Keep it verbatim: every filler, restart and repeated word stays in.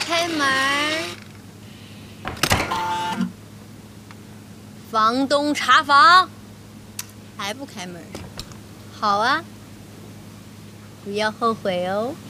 开门。房东查房，还不开门？好啊，不要后悔哦。